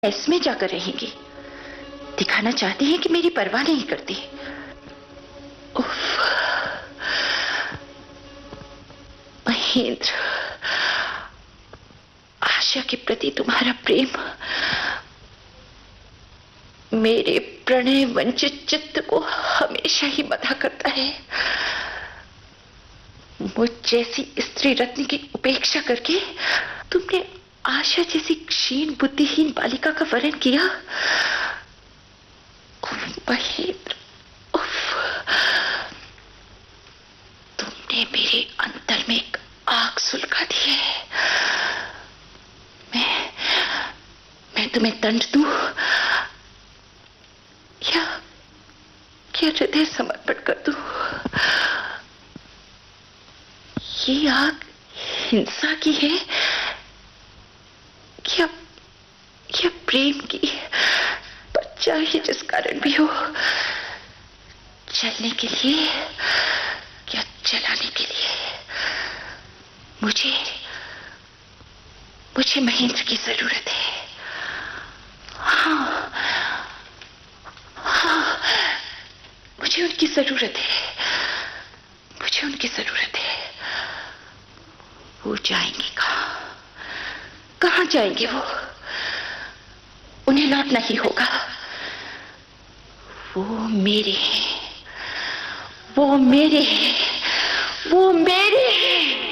इसमें जाकर रहेंगी। दिखाना चाहती हैं कि मेरी परवाह नहीं करती। उफ, महेंद्र, आशा के प्रति तुम्हारा प्रेम मेरे प्रणय वंचित चित्त को हमेशा ही मथा करता है। मुझ जैसी स्त्री रत्न की उपेक्षा करके तुमने आशा जैसी क्षीण बुद्धिहीन बालिका का वरण किया। महेंद्र, तुमने मेरे अंतर में एक आग सुलगा दी है। मैं तुम्हें दंड दूं या हृदय समर्पण कर दूं? ये आग हिंसा की है क्या प्रेम की? बच्चा ही जिस कारण भी हो, चलने के लिए या चलाने के लिए मुझे महेंद्र की जरूरत है। हाँ, मुझे उनकी जरूरत है। वो जाएंगे कहाँ जाएंगे? उन्हें लौटना ही होगा। वो मेरे हैं।